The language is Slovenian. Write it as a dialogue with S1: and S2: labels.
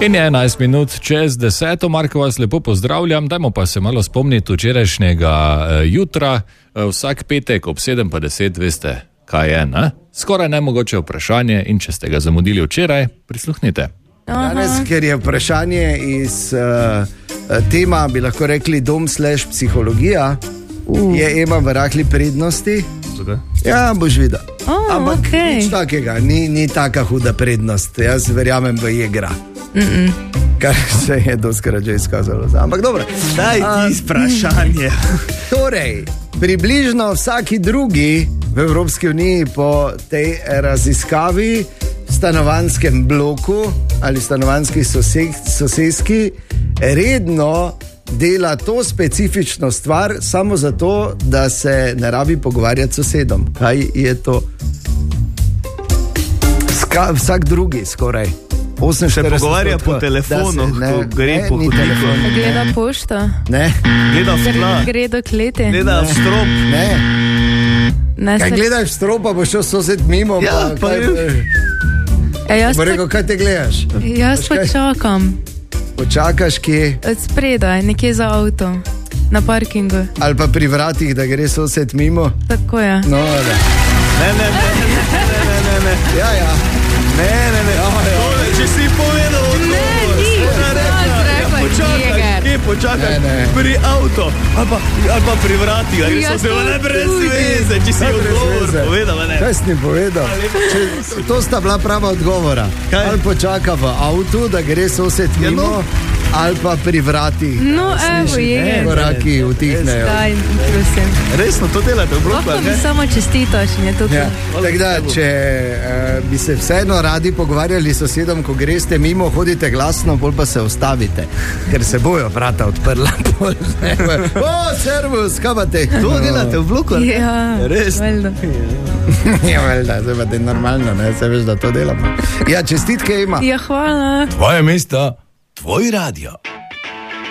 S1: In je 11 minut čez 10. Marko, vas lepo pozdravljam. Dajmo pa se malo spomniti včerajšnjega jutra. Vsak petek ob 7:10 veste, kaj je, ne? Skoraj nemogoče vprašanje in če ste ga zamudili včeraj, prisluhnite.
S2: Danes, ker je vprašanje iz tema, bi lahko rekli dom/psihologija, je Ema v rahli prednosti.
S1: Zakaj?
S2: Ja, boš videl. Ampak
S3: okay.
S2: Nič takega, ni taka huda prednost. Jaz verjamem v igra. Kar se je doskrat že izkazalo. Ampak dobro.
S4: Daj ti vprašanje.
S2: Torej, približno vsaki drugi v Evropski uniji po tej raziskavi stanovanjskem bloku ali stanovanjski soseski redno dela to specifično stvar samo zato, da se ne rabi pogovarjati s sosedom. Kaj je to? Vsak drugi skoraj.
S4: Se pogovarja po telefonu, ko gre po hodniku.
S3: Gleda pošto.
S2: Ne.
S4: Gleda v tla.
S3: Gre do kleti.
S4: Gleda v strop.
S2: Ne. Kaj gledaš v strop, pa bo šel sosed mimo?
S4: Ja, pa
S2: bo rekel, kaj te gledaš?
S3: Jaz pa čakam.
S2: Počakaš kje?
S3: Od spredaj, nekje za avto. Na parkingu.
S2: Ali pa pri vratih, da gre sosed mimo?
S3: Tako je.
S2: No, da.
S4: Ne.
S2: Ja.
S4: Če si povedal odgovor. Počakaj, pri avto ali pa pri vratih, ali so se vele brez veze, če si odgovor povedal, ne?
S2: Kaj si povedal? To sta bila prava odgovora. Ali počaka v avtu, da gre sosed mimo, ali pa pri vratih.
S3: No, evo je.
S2: Koraki utihnejo.
S3: Daj, prosim.
S4: Resno, to delate v bloku,
S3: lahko mi samo čestitaš, ne to.
S2: Tako da, če bi se vseeno radi pogovarjali s sosedom, ko greste mimo, hodite glasno, bolj pa se ustavite, ker se bojo vrata odprla. Servus, kaj pa te?
S4: To delate v bloku, ne?
S3: Ja,
S4: resno.
S2: Ja, valjda, zdaj pa te normalno, ne? Se veš, da to delamo. Ja, čestitke ima.
S3: Ja, hvala.
S5: Tvoje mesto, tvoj radio.